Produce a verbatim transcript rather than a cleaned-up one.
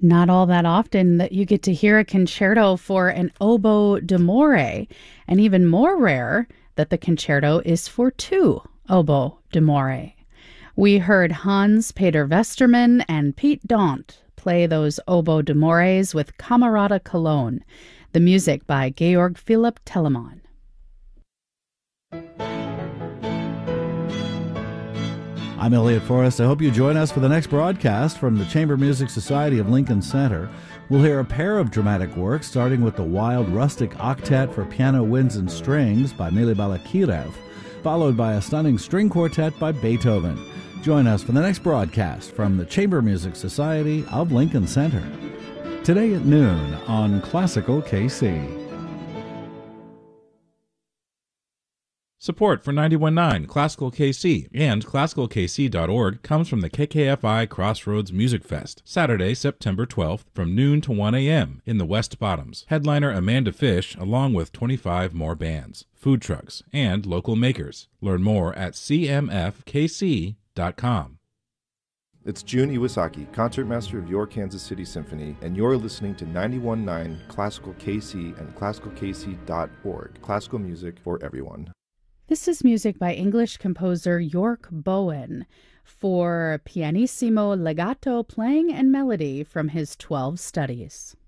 Not all that often that you get to hear a concerto for an oboe d'amore, and even more rare that the concerto is for two oboe d'amore. We heard Hans Peter Westermann and Pete Daunt play those oboe d'amores with Camerata Cologne, the music by Georg Philipp Telemann. I'm Elliot Forrest. I hope you join us for the next broadcast from the Chamber Music Society of Lincoln Center. We'll hear a pair of dramatic works, starting with the Wild Rustic Octet for Piano, Winds, and Strings by Mily Balakirev, followed by a stunning string quartet by Beethoven. Join us for the next broadcast from the Chamber Music Society of Lincoln Center. Today at noon on Classical K C. Support for ninety-one point nine Classical K C and classical k c dot org comes from the K K F I Crossroads Music Fest, Saturday, September twelfth, from noon to one a.m. in the West Bottoms. Headliner Amanda Fish, along with twenty-five more bands, food trucks, and local makers. Learn more at c m f k c dot com. It's Jun Iwasaki, concertmaster of your Kansas City Symphony, and you're listening to ninety-one point nine Classical K C and classical k c dot org. Classical music for everyone. This is music by English composer York Bowen for pianissimo legato playing and melody from his twelve studies.